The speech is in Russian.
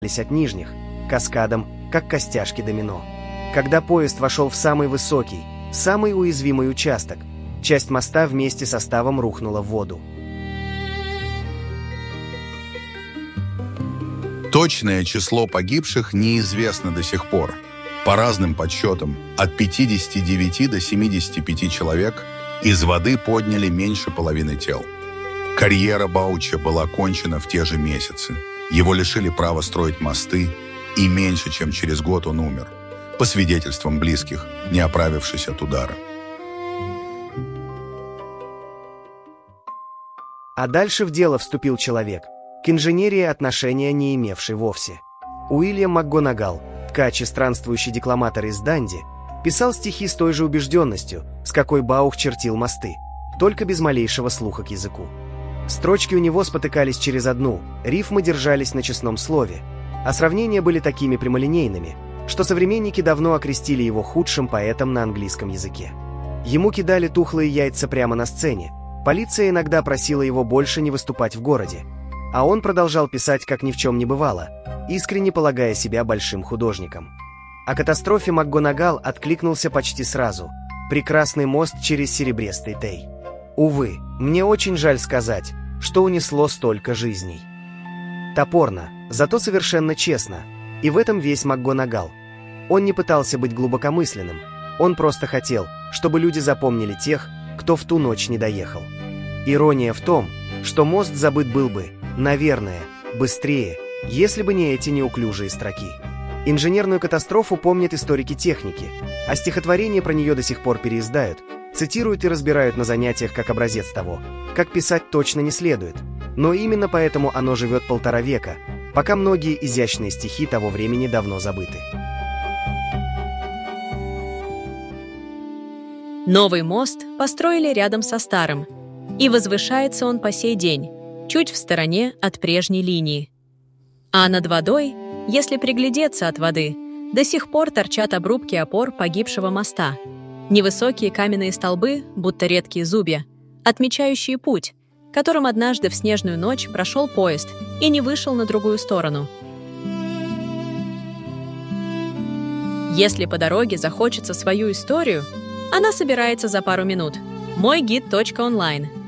от нижних, каскадом, как костяшки домино. Когда поезд вошел в самый высокий, самый уязвимый участок, часть моста вместе с составом рухнула в воду. Точное число погибших неизвестно до сих пор. По разным подсчетам, от 59 до 75 человек из воды подняли меньше половины тел. Карьера Бауча была кончена в те же месяцы. Его лишили права строить мосты, и меньше чем через год он умер, по свидетельствам близких, не оправившись от удара. А дальше в дело вступил человек, к инженерии отношения не имевший вовсе. Уильям МакГонагал, ткач и странствующий декламатор из Данди, писал стихи с той же убежденностью, с какой Баух чертил мосты, только без малейшего слуха к языку. Строчки у него спотыкались через одну, рифмы держались на честном слове, а сравнения были такими прямолинейными, что современники давно окрестили его худшим поэтом на английском языке. Ему кидали тухлые яйца прямо на сцене, полиция иногда просила его больше не выступать в городе, а он продолжал писать, как ни в чем не бывало, искренне полагая себя большим художником. О катастрофе МакГонагал откликнулся почти сразу. «Прекрасный мост через серебристый Тей». Увы, мне очень жаль сказать, что унесло столько жизней. Топорно, зато совершенно честно, и в этом весь МакГонагал. Он не пытался быть глубокомысленным, он просто хотел, чтобы люди запомнили тех, кто в ту ночь не доехал. Ирония в том, что мост забыт был бы, наверное, быстрее, если бы не эти неуклюжие строки. Инженерную катастрофу помнят историки техники, а стихотворения про нее до сих пор переиздают, цитируют и разбирают на занятиях как образец того, как писать точно не следует. Но именно поэтому оно живет 1,5 века, пока многие изящные стихи того времени давно забыты. Новый мост построили рядом со старым, и возвышается он по сей день, чуть в стороне от прежней линии. А над водой, если приглядеться от воды, до сих пор торчат обрубки опор погибшего моста. Невысокие каменные столбы, будто редкие зубья, отмечающие путь, которым однажды в снежную ночь прошел поезд и не вышел на другую сторону. Если по дороге захочется свою историю, она собирается за пару минут. Мойгид.онлайн.